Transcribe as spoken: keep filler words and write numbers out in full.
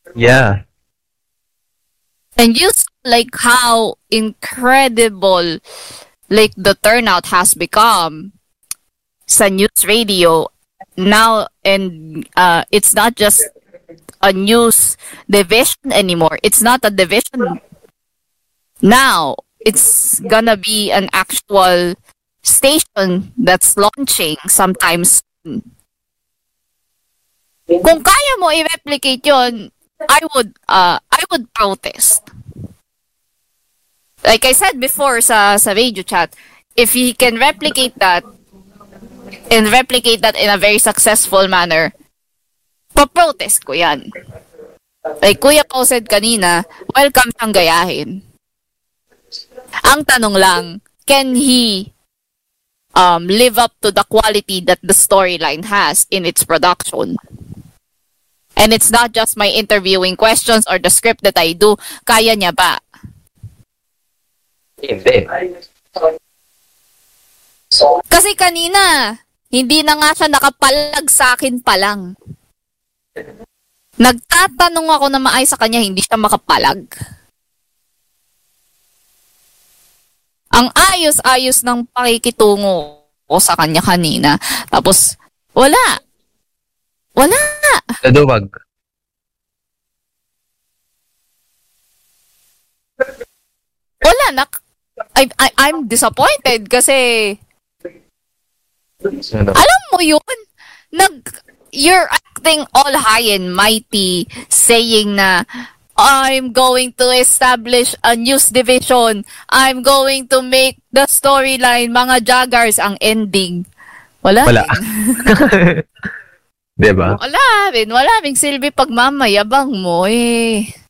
Yeah. And you saw, like, how incredible, like, the turnout has become sa news radio now. And uh, it's not just a news division anymore. It's not a division now. It's gonna be an actual station that's launching sometime soon. Kung kaya mo i-replicate yun, I would uh I would protest. Like I said before sa sa radio chat, if he can replicate that and replicate that in a very successful manner, pa-protest ko yan. Like Kuya Pao said kanina, welcome siyang gayahin. Ang tanong lang, can he um live up to the quality that the storyline has in its production? And it's not just my interviewing questions or the script that I do. Kaya niya ba? Hindi. Kasi kanina, hindi na nga siya nakapalag sa akin pa lang. Nagtatanong ako na maayos sa kanya, hindi siya makapalag. Ang ayos-ayos ng pakikitungo ko sa kanya kanina. Tapos, wala. Wala. Naduwag. Wala. Nak I, I, I'm disappointed kasi Ano? alam mo yun, nag, you're acting all high and mighty, saying na, I'm going to establish a news division. I'm going to make the storyline, mga joggers, ang ending. Wala. Wala. Diba? Wala rin. Wala rin silbi pagmamayabang mo eh.